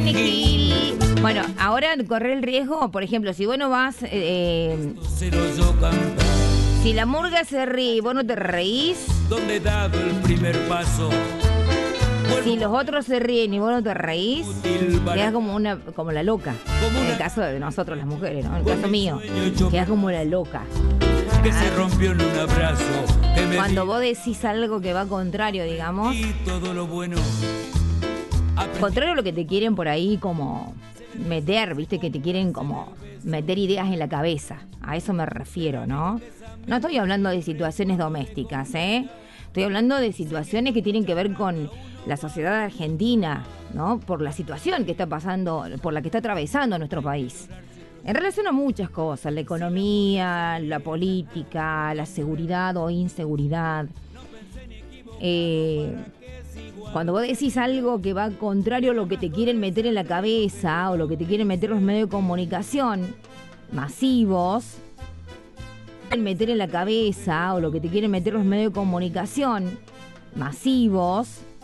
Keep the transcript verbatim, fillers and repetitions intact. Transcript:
Benny Hill. Bueno, ahora correr el riesgo, por ejemplo, si vos no vas... Eh, si la murga se ríe y vos no te reís... ¿Dónde he dado el primer paso? Si los otros se ríen y vos no te reís, quedás como una como la loca. En el caso de nosotros las mujeres, ¿no? En el caso mío, quedás como la loca. Que se rompió en un abrazo. Cuando vos decís algo que va contrario, digamos. Y todo lo bueno. Contrario a lo que te quieren por ahí como meter, viste, que te quieren como meter ideas en la cabeza. A eso me refiero, ¿no? No estoy hablando de situaciones domésticas, ¿eh? Estoy hablando de situaciones que tienen que ver con la sociedad argentina, ¿no? Por la situación que está pasando, por la que está atravesando nuestro país. En relación a muchas cosas, la economía, la política, la seguridad o inseguridad. Eh, cuando vos decís algo que va contrario a lo que te quieren meter en la cabeza o lo que te quieren meter los medios de comunicación masivos, meter en la cabeza o lo que te quieren meter los medios de comunicación masivos,